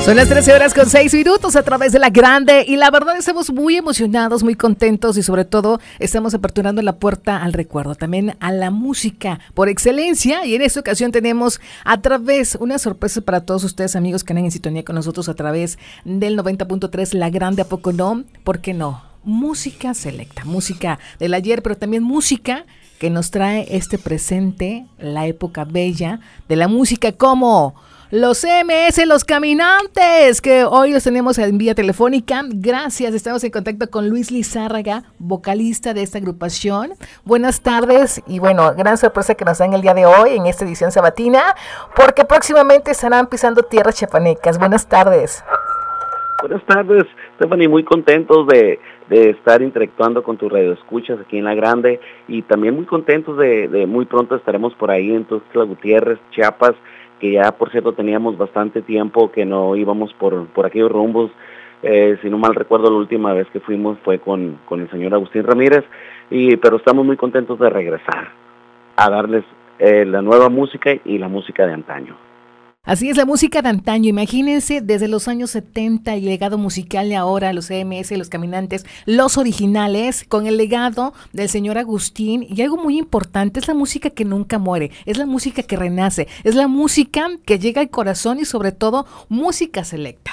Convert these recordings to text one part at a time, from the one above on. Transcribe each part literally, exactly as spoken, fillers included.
Son las trece horas con seis minutos a través de La Grande y la verdad estamos muy emocionados, muy contentos y sobre todo estamos aperturando la puerta al recuerdo, también a la música por excelencia, y en esta ocasión tenemos a través una sorpresa para todos ustedes amigos que andan en sintonía con nosotros a través del noventa punto tres La Grande, ¿a poco no? ¿Por qué no? Música selecta, música del ayer, pero también música que nos trae este presente, la época bella de la música como los C M S, Los Caminantes, que hoy los tenemos en vía telefónica. Gracias, estamos en contacto con Luis Lizárraga, vocalista de esta agrupación. Buenas tardes y bueno, gran sorpresa que nos dan el día de hoy en esta edición sabatina, porque próximamente estarán pisando tierras chiapanecas. Buenas tardes. Buenas tardes, Stephanie, muy contentos de, de estar interactuando con tus radioescuchas aquí en La Grande y también muy contentos de, de muy pronto estaremos por ahí en Tuxtla Gutiérrez, Chiapas, que ya por cierto teníamos bastante tiempo que no íbamos por, por aquellos rumbos. Eh, si no mal recuerdo, la última vez que fuimos fue con, con el señor Agustín Ramírez, y pero estamos muy contentos de regresar a darles eh, la nueva música y la música de antaño. Así es, la música de antaño, imagínense desde los años setenta, el legado musical de ahora, los C M S, Los Caminantes, los originales, con el legado del señor Agustín, y algo muy importante, es la música que nunca muere, es la música que renace, es la música que llega al corazón y sobre todo, música selecta.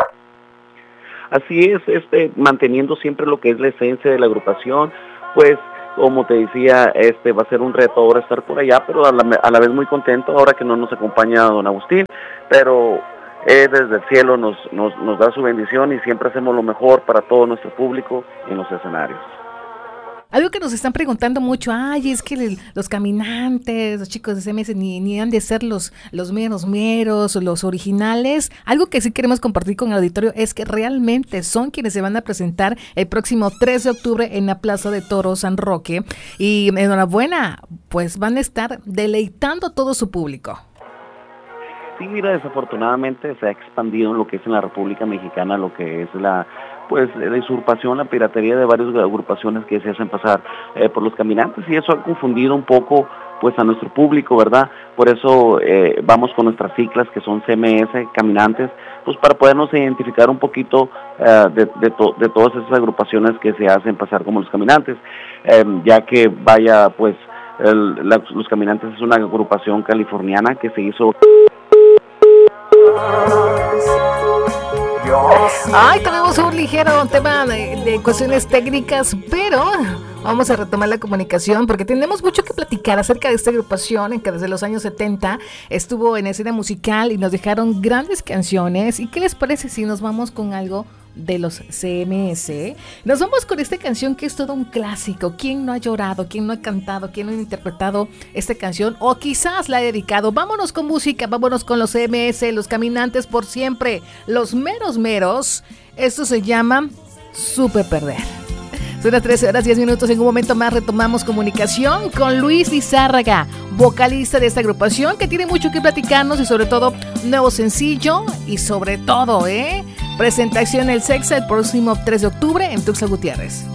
Así es, este, manteniendo siempre lo que es la esencia de la agrupación, pues como te decía, este va a ser un reto ahora estar por allá, pero a la, a la vez muy contento ahora que no nos acompaña don Agustín, pero eh, desde el cielo nos, nos, nos da su bendición y siempre hacemos lo mejor para todo nuestro público en los escenarios. Algo que nos están preguntando mucho, ay, es que el, los caminantes, los chicos de C M S ni, ni han de ser los, los meros meros, los originales. Algo que sí queremos compartir con el auditorio es que realmente son quienes se van a presentar el próximo tres de octubre en la Plaza de Toros San Roque. Y enhorabuena, pues van a estar deleitando a todo su público. Sí, mira, desafortunadamente se ha expandido en lo que es en la República Mexicana, lo que es la pues la usurpación, la piratería de varias agrupaciones que se hacen pasar eh, por los caminantes, y eso ha confundido un poco pues a nuestro público, ¿verdad? Por eso eh, vamos con nuestras siglas que son C M S, Caminantes, pues para podernos identificar un poquito eh, de, de, to, de todas esas agrupaciones que se hacen pasar como los caminantes, eh, ya que vaya pues el, la, los Caminantes es una agrupación californiana que se hizo. Ay, tenemos un ligero tema de, de cuestiones técnicas, pero vamos a retomar la comunicación porque tenemos mucho que platicar acerca de esta agrupación en que desde los años setenta estuvo en escena musical y nos dejaron grandes canciones. ¿Y qué les parece si nos vamos con algo de los C M S? Nos vamos con esta canción que es todo un clásico. ¿Quién no ha llorado? ¿Quién no ha cantado? ¿Quién no ha interpretado esta canción? O quizás la ha dedicado. Vámonos con música, vámonos con los C M S, Los Caminantes por siempre, los meros meros. Esto se llama Supe Perder. Son las trece horas diez minutos. En un momento más retomamos comunicación con Luis Lizárraga, vocalista de esta agrupación que tiene mucho que platicarnos y sobre todo nuevo sencillo y sobre todo, ¿eh? presentación El Sexa el próximo tres de octubre en Tuxtla Gutiérrez.